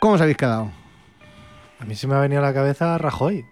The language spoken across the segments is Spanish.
¿Cómo os habéis quedado? A mí se me ha venido a la cabeza Rajoy.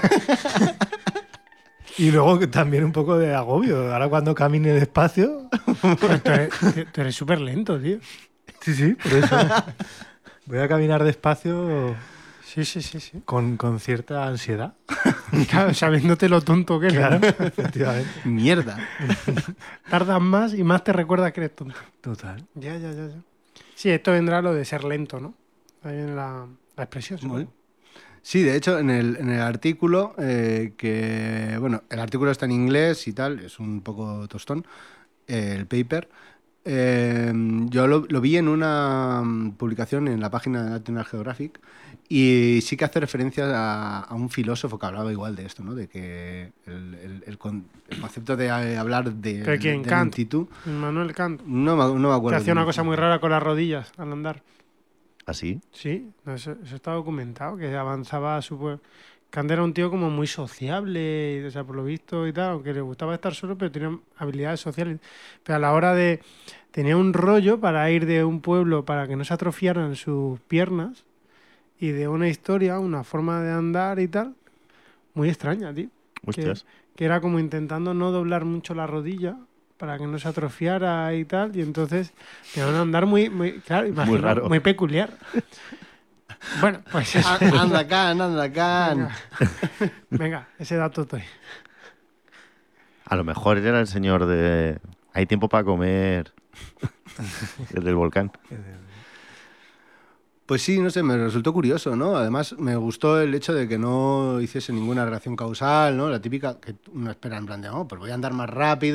Y luego también un poco de agobio. Ahora cuando camine despacio... Tú eres súper lento, tío. Sí, por eso. Voy a caminar despacio Sí. con cierta ansiedad. Claro, sabiéndote lo tonto que eres. Claro, efectivamente. Mierda. Tardas más y más te recuerdas que eres tonto. Total. Ya. Sí, esto vendrá lo de ser lento, ¿no? Ahí viene la expresión. Muy- Sí, de hecho, en el artículo, el artículo está en inglés y tal, es un poco tostón, el paper. Yo lo vi en una publicación en la página de National Geographic y sí que hace referencia a un filósofo que hablaba igual de esto, ¿no? De que el concepto de hablar ¿Pero quién? de Kant. lentitud, Manuel Kant. no me Que acuerdo. hacía una cosa muy rara con las rodillas al andar. ¿Así? Sí, no, eso está documentado, que avanzaba súper... Kant era un tío como muy sociable, o sea, por lo visto y tal, aunque le gustaba estar solo, pero tenía habilidades sociales. Pero a la hora de... Tenía un rollo para ir de un pueblo para que no se atrofiaran sus piernas y de una historia, una forma de andar y tal, muy extraña, tío. Hostias. Que era como intentando no doblar mucho la rodilla para que no se atrofiara y tal, y entonces tenía un andar muy claro, imagino, raro. muy peculiar. Bueno, pues eso. Anda, Can. Venga, ese dato estoy. A lo mejor era el señor de... Hay tiempo para comer. El del volcán. Pues sí, no sé, me resultó curioso, ¿no? Además, me gustó el hecho de que no hiciese ninguna relación causal, ¿no? La típica que uno espera en plan de, oh, pues voy a andar más rápido.